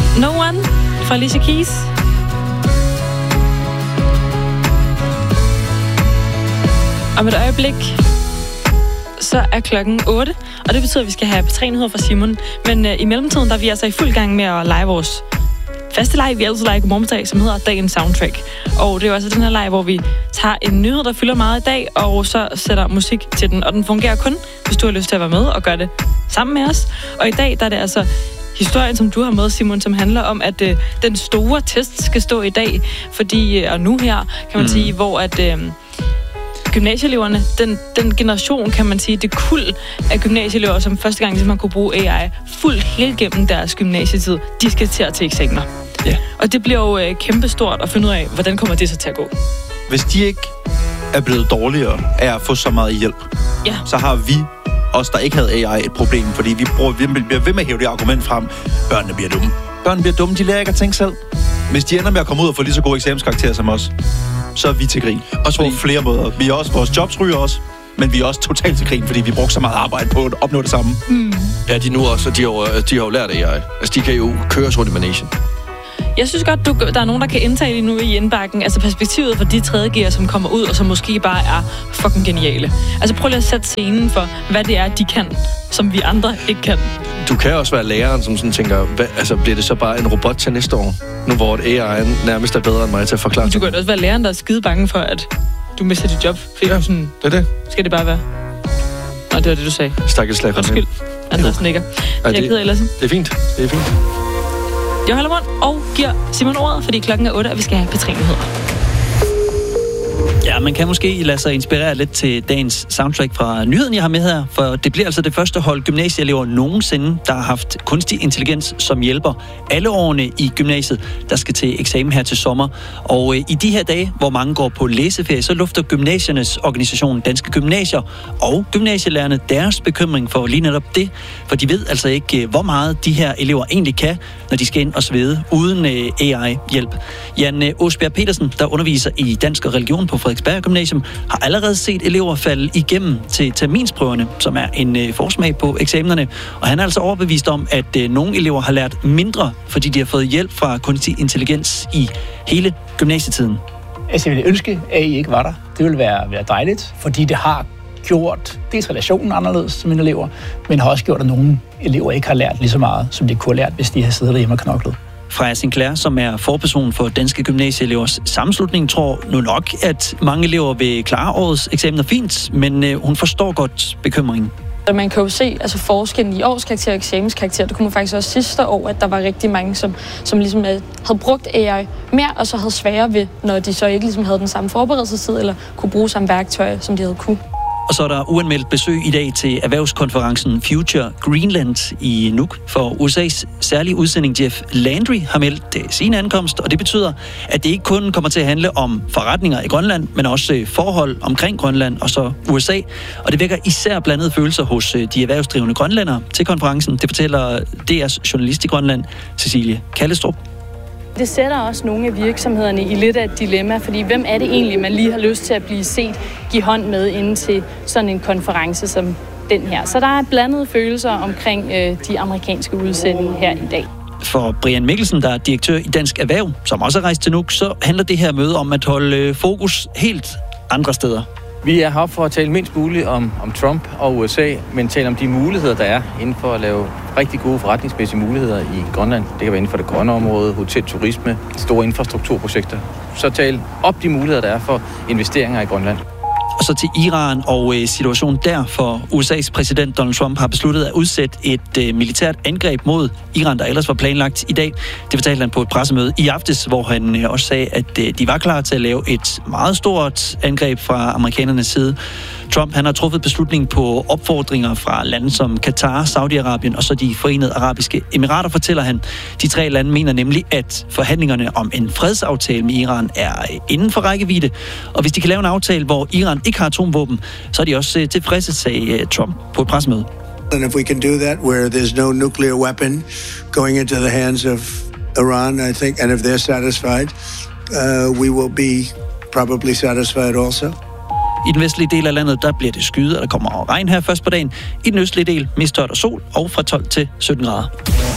No One fra Alicia Keys. Om et øjeblik, så er klokken 8, og det betyder, at vi skal have P3-nyheder fra Simon. Men i mellemtiden, der er vi altså i fuld gang med at lege vores faste leg, vi altid leger Godmorgen, som hedder Dagens Soundtrack. Og det er jo altså den her leg, hvor vi tager en nyhed, der fylder meget i dag, og så sætter musik til den. Og den fungerer kun, hvis du har lyst til at være med og gøre det sammen med os. Og i dag, der er det altså historien, som du har med, Simon, som handler om, at den store test skal stå i dag. Fordi, og nu her, kan man sige, hvor at gymnasieeleverne, den generation, kan man sige, det kuld af gymnasieelever, som første gang man kunne bruge AI fuldt helt gennem deres gymnasietid, de skal til eksamener. Ja. Og det bliver jo kæmpestort at finde ud af, hvordan kommer det så til at gå. Hvis de ikke er blevet dårligere af at få så meget hjælp, så har vi, os der ikke havde AI, et problem, fordi vi bliver ved med at hæve det argument frem. Børnene bliver dumme. Børnene bliver dumme, de lærer ikke at tænke selv. Hvis de ender med at komme ud og få lige så gode eksamenskarakterer som os, så er vi til grin. Også på flere måder. Vi er også, vores jobs ryger også, men vi er også totalt til grin, fordi vi bruger så meget arbejde på at opnå det samme. Ja, de nu også, de har jo lært AI. Altså, de kan jo køre rundt i managen. Jeg synes godt, der er nogen, der kan indtage det nu i indbakken. Altså perspektivet for de 3.G'ere, som kommer ud, og som måske bare er fucking geniale. Altså prøv lige at sætte scenen for, hvad det er, de kan, som vi andre ikke kan. Du kan også være læreren, som sådan tænker, bliver det så bare en robot til næste år? Nu hvor AI'en nærmest er bedre end mig til at forklare. Du kan også være læreren, der er skide bange for, at du mister dit job. Fordi sådan, det er det. Skal det bare være? Nå, det var det, du sagde. Stakkels slag. Undskyld. Andreas nikker. Jeg er ked af Lassen. Det er fint. Det er fint. Jeg holder mund og giver Simon ordet, fordi klokken er 8, og vi skal have P3-nyheder. Ja, man kan måske lade sig inspirere lidt til dagens soundtrack fra nyheden, jeg har med her, for det bliver altså det første hold gymnasieelever nogensinde, der har haft kunstig intelligens som hjælper alle årene i gymnasiet, der skal til eksamen her til sommer. Og i de her dage, hvor mange går på læseferie, så lufter gymnasiernes organisation Danske Gymnasier og gymnasielærerne deres bekymring for lige netop det, for de ved altså ikke, hvor meget de her elever egentlig kan, når de skal ind og svede uden AI-hjælp. Jan Åsbjerg Petersen, der underviser i dansk og religion på Frederiksberg Gymnasium, har allerede set elever falde igennem til terminsprøverne, som er en forsmag på eksamenerne. Og han er altså overbevist om, at nogle elever har lært mindre, fordi de har fået hjælp fra kunstig intelligens i hele gymnasietiden. Altså, jeg ville ønske, at AI ikke var der. Det ville være dejligt, fordi det har gjort dels relationen anderledes som mine elever, men har også gjort, at nogle elever ikke har lært lige så meget, som de kunne have lært, hvis de havde siddet derhjemme og knoklet. Freja Sinclair, som er forperson for Danske Gymnasieelevers sammenslutning, tror nu nok, at mange elever vil klare årets eksamener fint, men hun forstår godt bekymringen. Man kan jo se forskellen i årskarakter og eksamenskarakter. Det kunne man faktisk også sidste år, at der var rigtig mange, som ligesom havde brugt AI mere, og så havde sværere ved, når de så ikke ligesom havde den samme forberedelsestid, eller kunne bruge samme værktøjer, som de havde kunne. Og så er der uanmeldt besøg i dag til erhvervskonferencen Future Greenland i Nuuk. For USA's særlige udsending Jeff Landry har meldt sin ankomst, og det betyder, at det ikke kun kommer til at handle om forretninger i Grønland, men også forhold omkring Grønland og så USA. Og det vækker især blandede følelser hos de erhvervsdrivende grønlændere til konferencen. Det fortæller DR's journalist i Grønland, Cecilie Kallestrup. Det sætter også nogle af virksomhederne i lidt af et dilemma, fordi hvem er det egentlig, man lige har lyst til at blive set, give hånd med inden til sådan en konference som den her. Så der er blandede følelser omkring de amerikanske udsendinge her i dag. For Brian Mikkelsen, der er direktør i Dansk Erhverv, som også er rejst til Nuuk, så handler det her møde om at holde fokus helt andre steder. Vi er heroppe for at tale mindst muligt om Trump og USA, men tale om de muligheder, der er inden for at lave rigtig gode forretningsmæssige muligheder i Grønland. Det kan være inden for det grønne område, hotel, turisme, store infrastrukturprojekter. Så tale op de muligheder, der er for investeringer i Grønland. Og så til Iran og situationen der, for USA's præsident Donald Trump har besluttet at udsætte et militært angreb mod Iran, der ellers var planlagt i dag. Det fortalte han på et pressemøde i aftes, hvor han også sagde, at de var klar til at lave et meget stort angreb fra amerikanernes side. Trump han har truffet beslutning på opfordringer fra lande som Katar, Saudi-Arabien og så de Forenede Arabiske Emirater, fortæller han. De 3 lande mener nemlig, at forhandlingerne om en fredsaftale med Iran er inden for rækkevidde. Og hvis de kan lave en aftale, hvor Iran ikke har atomvåben, så er de også tilfredse, sagde Trump på et pressemøde. And if we can do that, where there's no nuclear weapon going into the hands of Iran, I think, and if they're satisfied, we will be probably satisfied also. I den vestlige del af landet, der bliver det skyet, og der kommer regn her først på dagen. I den østlige del, mest tørt og sol, og fra 12 til 17 grader.